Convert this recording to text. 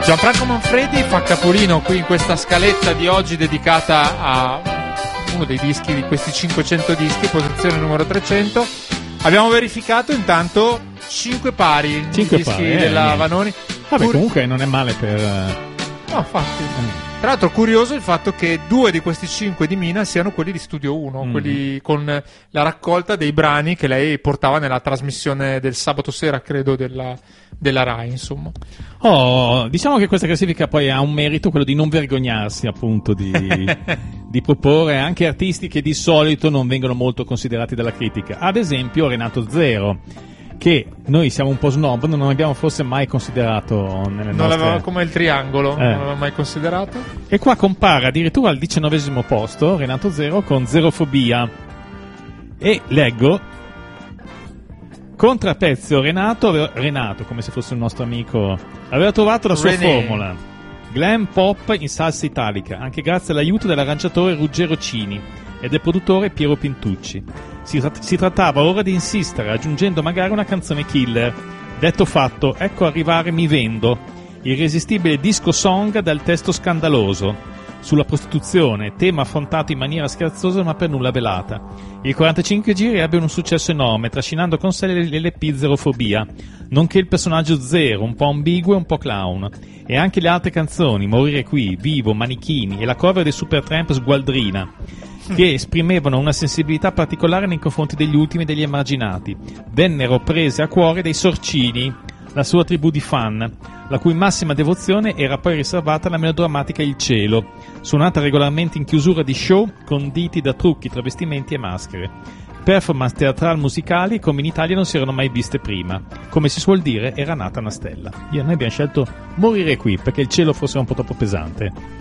Gianfranco Manfredi fa capolino qui in questa scaletta di oggi dedicata a uno dei dischi di questi 500 dischi, posizione numero 300. Abbiamo verificato intanto 5 pari di dischi della Vanoni. Vabbè, comunque non è male per... No, infatti. Tra l'altro curioso il fatto che 2 di questi 5 di Mina siano quelli di Studio 1, quelli con la raccolta dei brani che lei portava nella trasmissione del sabato sera, credo, della Rai, insomma. Diciamo che questa classifica poi ha un merito, quello di non vergognarsi appunto di proporre anche artisti che di solito non vengono molto considerati dalla critica. Ad esempio Renato Zero, che noi siamo un po' snob, non abbiamo forse mai considerato nelle nostre... Non l'aveva come il triangolo, non l'aveva mai considerato. E qua compare addirittura al 19° posto Renato Zero con Zerofobia. E leggo: contrapezzo Renato, come se fosse un nostro amico, aveva trovato la sua formula. Glam pop in salsa italica, anche grazie all'aiuto dell'arrangiatore Ruggero Cini e del produttore Piero Pintucci. Si trattava ora di insistere, aggiungendo magari una canzone killer. Detto fatto, ecco arrivare Mi Vendo, irresistibile disco song dal testo scandaloso, sulla prostituzione, tema affrontato in maniera scherzosa ma per nulla velata. Il 45 giri ebbe un successo enorme, trascinando con sé l'LP Zerofobia, nonché il personaggio Zero, un po' ambiguo e un po' clown, e anche le altre canzoni, Morire qui, Vivo, Manichini e la cover dei Supertramp Sgualdrina, che esprimevano una sensibilità particolare nei confronti degli ultimi e degli emarginati. Vennero prese a cuore dai Sorcini, la sua tribù di fan, la cui massima devozione era poi riservata alla melodrammatica Il Cielo, suonata regolarmente in chiusura di show conditi da trucchi, travestimenti e maschere. Performance teatrali musicali come in Italia non si erano mai viste prima. Come si suol dire, era nata una stella. Noi abbiamo scelto Morire qui, perché Il Cielo forse era un po' troppo pesante.